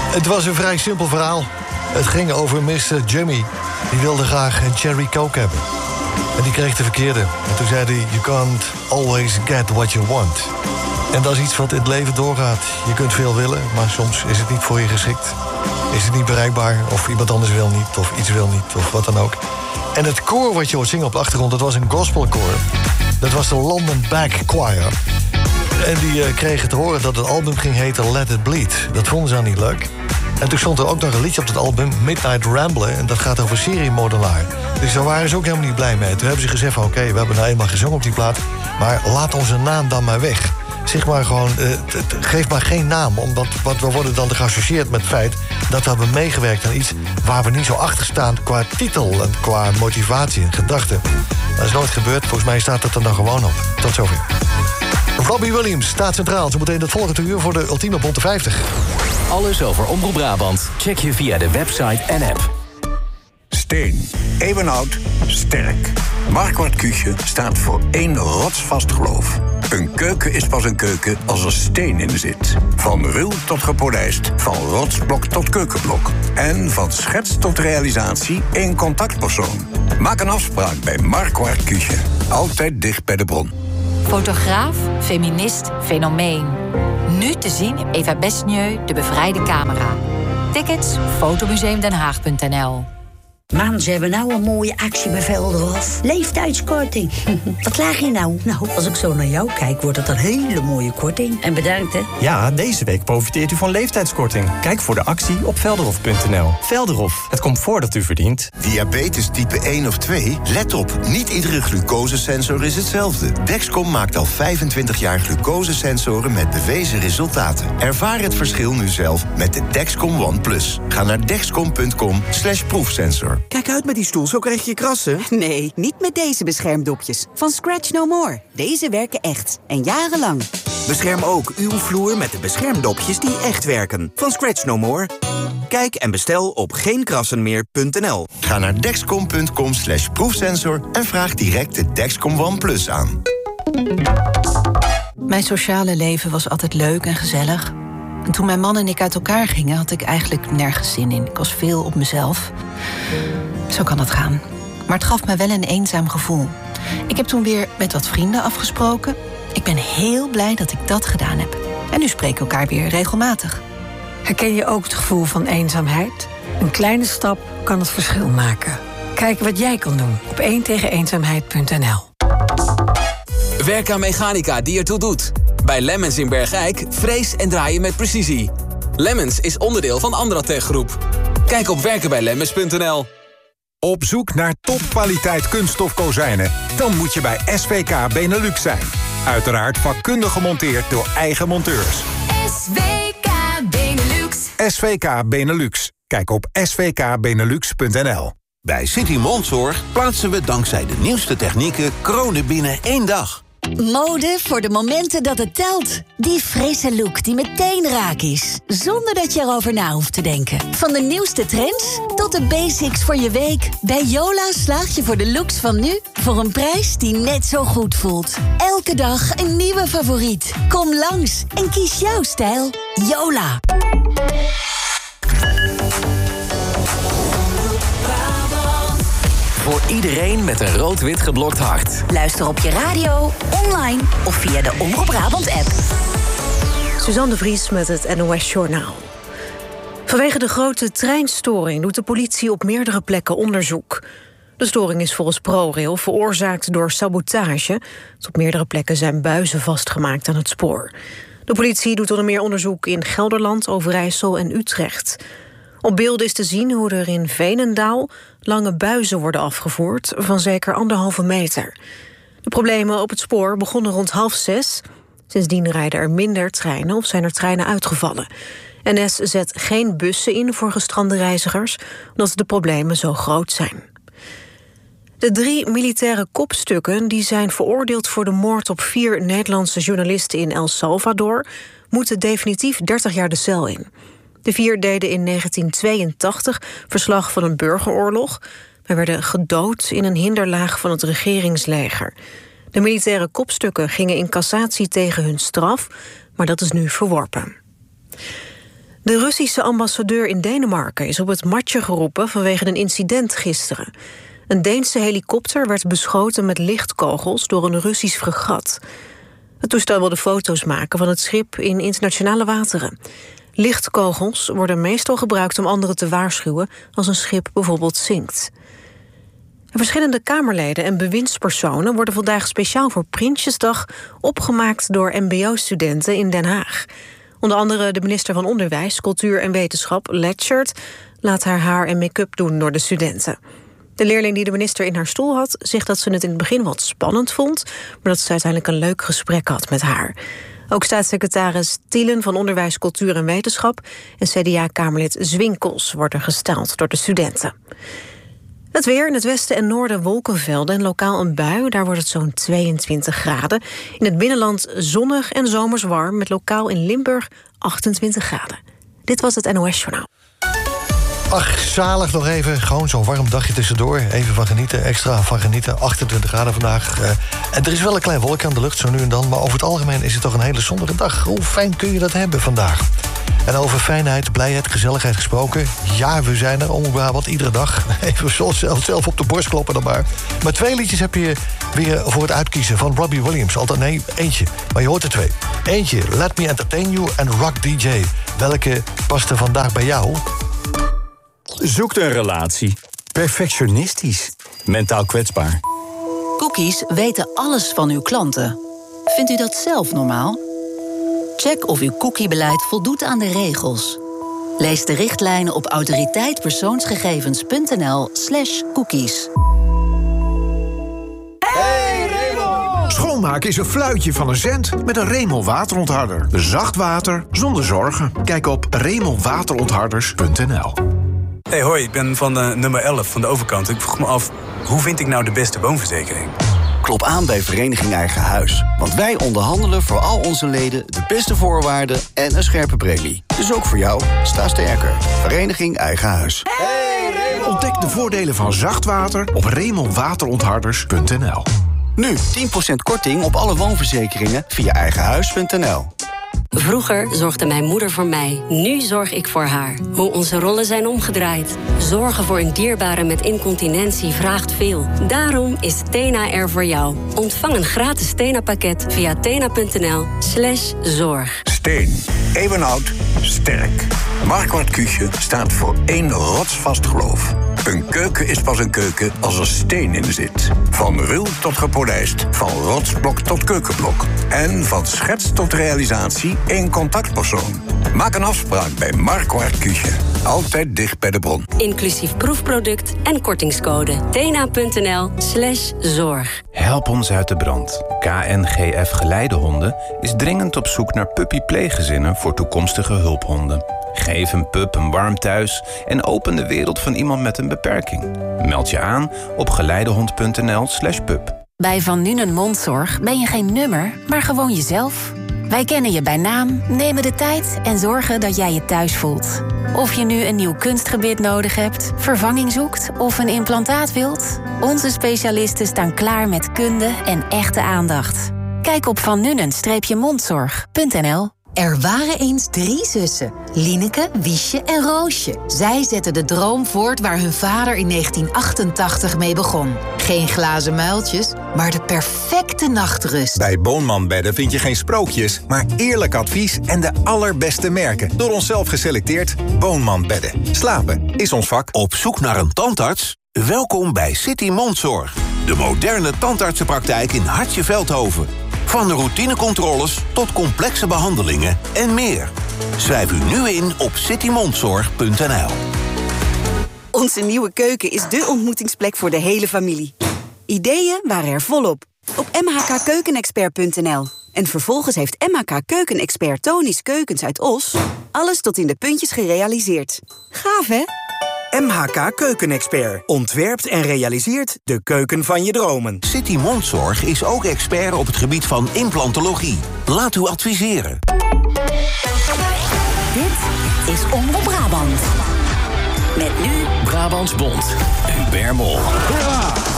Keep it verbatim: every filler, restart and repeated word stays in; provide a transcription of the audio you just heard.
Het was een vrij simpel verhaal. Het ging over mister Jimmy. Die wilde graag een cherry coke hebben. En die kreeg de verkeerde. En toen zei hij, you can't always get what you want. En dat is iets wat in het leven doorgaat. Je kunt veel willen, maar soms is het niet voor je geschikt. Is het niet bereikbaar, of iemand anders wil niet, of iets wil niet, of wat dan ook. En het koor wat je hoort zingen op de achtergrond, dat was een gospelkoor. Dat was de London Back Choir. En die uh, kregen te horen dat het album ging heten Let It Bleed. Dat vonden ze dan niet leuk. En toen stond er ook nog een liedje op dat album, Midnight Rambler. En dat gaat over seriemoordenaar. Dus daar waren ze ook helemaal niet blij mee. Toen hebben ze gezegd van, oké, okay, we hebben nou eenmaal gezongen op die plaat, maar laat onze naam dan maar weg. Zeg maar gewoon, uh, t- t- geef maar geen naam. Omdat want we worden dan geassocieerd met het feit dat we hebben meegewerkt aan iets waar we niet zo achter staan qua titel en qua motivatie en gedachten. Dat is nooit gebeurd. Volgens mij staat het er dan gewoon op. Tot zover. Robbie Williams staat centraal. Zometeen het volgende uur voor de ultieme Bonte vijftig. Alles over Omroep Brabant check je via de website en app. Steen. Eeuwenoud. Sterk. Marquardt Küche staat voor één rotsvast geloof. Een keuken is pas een keuken als er steen in zit. Van ruw tot gepolijst, van rotsblok tot keukenblok. En van schets tot realisatie één contactpersoon. Maak een afspraak bij Marquardt Küche. Altijd dicht bij de bron. Fotograaf, feminist, fenomeen. Nu te zien in Eva Besnieu, De Bevrijde Camera. Tickets, fotomuseumdenhaag punt n l. Man, ze hebben nou een mooie actie bij Velderhof. Leeftijdskorting. Wat laag je nou? Nou, als ik zo naar jou kijk, wordt het een hele mooie korting. En bedankt, hè? Ja, deze week profiteert u van leeftijdskorting. Kijk voor de actie op velderhof punt n l. Velderhof, het comfort dat u verdient. Diabetes type één of twee? Let op, niet iedere glucosesensor is hetzelfde. Dexcom maakt al vijfentwintig jaar glucosesensoren met bewezen resultaten. Ervaar het verschil nu zelf met de Dexcom One Plus. Ga naar dexcom punt com slash proefsensor. Kijk uit met die stoel, zo krijg je krassen. Nee, niet met deze beschermdopjes. Van Scratch No More. Deze werken echt. En jarenlang. Bescherm ook uw vloer met de beschermdopjes die echt werken. Van Scratch No More. Kijk en bestel op geen krassen meer punt n l. Ga naar dexcom punt com slash proefsensor en vraag direct de Dexcom One Plus aan. Mijn sociale leven was altijd leuk en gezellig. En toen mijn man en ik uit elkaar gingen, had ik eigenlijk nergens zin in. Ik was veel op mezelf. Zo kan het gaan. Maar het gaf me wel een eenzaam gevoel. Ik heb toen weer met wat vrienden afgesproken. Ik ben heel blij dat ik dat gedaan heb. En nu spreken we elkaar weer regelmatig. Herken je ook het gevoel van eenzaamheid? Een kleine stap kan het verschil maken. Kijk wat jij kan doen op één tegen eenzaamheid punt n l. Werk aan mechanica die ertoe doet. Bij Lemmens in Bergijk frees en draaien met precisie. Lemmens is onderdeel van Andratech Groep. Kijk op werken bij lemmens punt n l. Op zoek naar topkwaliteit kunststof kozijnen? Dan moet je bij S V K Benelux zijn. Uiteraard vakkundig gemonteerd door eigen monteurs. S V K Benelux. S V K Benelux. Kijk op s v k benelux punt n l. Bij City Mondzorg plaatsen we dankzij de nieuwste technieken kronen binnen één dag. Mode voor de momenten dat het telt. Die frisse look die meteen raak is. Zonder dat je erover na hoeft te denken. Van de nieuwste trends tot de basics voor je week. Bij Yola slaag je voor de looks van nu voor een prijs die net zo goed voelt. Elke dag een nieuwe favoriet. Kom langs en kies jouw stijl. Yola. Voor iedereen met een rood-wit geblokt hart. Luister op je radio, online of via de Omroep Brabant-app. Suzanne de Vries met het N O S-journaal. Vanwege de grote treinstoring doet de politie op meerdere plekken onderzoek. De storing is volgens ProRail veroorzaakt door sabotage. Dus op meerdere plekken zijn buizen vastgemaakt aan het spoor. De politie doet onder meer onderzoek in Gelderland, Overijssel en Utrecht. Op beelden is te zien hoe er in Veenendaal lange buizen worden afgevoerd van zeker anderhalve meter. De problemen op het spoor begonnen rond half zes. Sindsdien rijden er minder treinen of zijn er treinen uitgevallen. N S zet geen bussen in voor gestrande reizigers, omdat de problemen zo groot zijn. De drie militaire kopstukken die zijn veroordeeld voor de moord op vier Nederlandse journalisten in El Salvador moeten definitief dertig jaar de cel in. De vier deden in negentien tweeëntachtig verslag van een burgeroorlog, maar werden gedood in een hinderlaag van het regeringsleger. De militaire kopstukken gingen in cassatie tegen hun straf, maar dat is nu verworpen. De Russische ambassadeur in Denemarken is op het matje geroepen vanwege een incident gisteren. Een Deense helikopter werd beschoten met lichtkogels door een Russisch fregat. Het toestel wilde foto's maken van het schip in internationale wateren. Lichtkogels worden meestal gebruikt om anderen te waarschuwen als een schip bijvoorbeeld zinkt. Verschillende Kamerleden en bewindspersonen worden vandaag speciaal voor Prinsjesdag opgemaakt door M B O-studenten in Den Haag. Onder andere de minister van Onderwijs, Cultuur en Wetenschap, Letchert, laat haar haar en make-up doen door de studenten. De leerling die de minister in haar stoel had, zegt dat ze het in het begin wat spannend vond, maar dat ze uiteindelijk een leuk gesprek had met haar. Ook staatssecretaris Thielen van Onderwijs, Cultuur en Wetenschap en C D A-kamerlid Zwinkels worden gesteld door de studenten. Het weer, in het westen en noorden wolkenvelden en lokaal een bui. Daar wordt het zo'n tweeëntwintig graden. In het binnenland zonnig en zomers warm, met lokaal in Limburg achtentwintig graden. Dit was het N O S-journaal. Ach, zalig nog even. Gewoon zo'n warm dagje tussendoor. Even van genieten, extra van genieten. achtentwintig graden vandaag. Uh, en er is wel een klein wolkje aan de lucht, zo nu en dan. Maar over het algemeen is het toch een hele zonnige dag. Hoe fijn kun je dat hebben vandaag? En over fijnheid, blijheid, gezelligheid gesproken. Ja, we zijn er onbepaald iedere dag. Even zelf, zelf op de borst kloppen dan maar. Maar twee liedjes heb je weer voor het uitkiezen van Robbie Williams. Altijd nee, eentje. Maar je hoort er twee. Eentje, Let Me Entertain You en Rock D J. Welke past er vandaag bij jou? Zoekt een relatie. Perfectionistisch. Mentaal kwetsbaar. Cookies weten alles van uw klanten. Vindt u dat zelf normaal? Check of uw cookiebeleid voldoet aan de regels. Lees de richtlijnen op autoriteitpersoonsgegevens.nl slash cookies. Hey Remel! Schoonmaken is een fluitje van een cent met een Remel waterontharder. Zacht water zonder zorgen. Kijk op remelwaterontharders punt n l. Hey, hoi, ik ben van uh, nummer elf van de overkant. Ik vroeg me af, hoe vind ik nou de beste woonverzekering? Klop aan bij Vereniging Eigen Huis. Want wij onderhandelen voor al onze leden de beste voorwaarden en een scherpe premie. Dus ook voor jou, sta sterker. Vereniging Eigen Huis. Hey, Remel! Ontdek de voordelen van zacht water op remelwaterontharders punt n l. Nu tien procent korting op alle woonverzekeringen via eigenhuis punt n l. Vroeger zorgde mijn moeder voor mij. Nu zorg ik voor haar. Hoe onze rollen zijn omgedraaid. Zorgen voor een dierbare met incontinentie vraagt veel. Daarom is Tena er voor jou. Ontvang een gratis Tena-pakket via tena punt n l slash zorg. Steen. Eeuwenoud. Sterk. Marquardt Cuusje staat voor één rotsvast geloof. Een keuken is pas een keuken als er steen in zit. Van ruw tot gepolijst. Van rotsblok tot keukenblok. En van schets tot realisatie één contactpersoon. Maak een afspraak bij Marquardt Cuusje. Altijd dicht bij de bron. Inclusief proefproduct en kortingscode. tena punt n l slash zorg. Help ons uit de brand. K N G F Geleidehonden is dringend op zoek naar puppypleeggezinnen voor toekomstige hulphonden. Geef een pup een warm thuis en open de wereld van iemand met een beperking. Meld je aan op geleidehond punt n l slash pup. Bij Van Nuenen Mondzorg ben je geen nummer, maar gewoon jezelf. Wij kennen je bij naam, nemen de tijd en zorgen dat jij je thuis voelt. Of je nu een nieuw kunstgebit nodig hebt, vervanging zoekt of een implantaat wilt, onze specialisten staan klaar met kunde en echte aandacht. Kijk op van nuenen mondzorg punt n l. Er waren eens drie zussen, Lineke, Wiesje en Roosje. Zij zetten de droom voort waar hun vader in negentien achtentachtig mee begon. Geen glazen muiltjes, maar de perfecte nachtrust. Bij Boonman Bedden vind je geen sprookjes, maar eerlijk advies en de allerbeste merken. Door onszelf geselecteerd. Boonman Bedden. Slapen is ons vak. Op zoek naar een tandarts? Welkom bij City Mondzorg. De moderne tandartsenpraktijk in Hartje Veldhoven. Van de routinecontroles tot complexe behandelingen en meer. Schrijf u nu in op city mondzorg punt n l. Onze nieuwe keuken is dé ontmoetingsplek voor de hele familie. Ideeën waren er volop. Op m h k keukenexpert punt n l. En vervolgens heeft M H K Keukenexpert Tony's Keukens uit Os alles tot in de puntjes gerealiseerd. Gaaf, hè? M H K Keukenexpert ontwerpt en realiseert de keuken van je dromen. City Mondzorg is ook expert op het gebied van implantologie. Laat u adviseren. Dit is Omroep Brabant. Met nu Brabants Bond. Hubert Mol. Ja.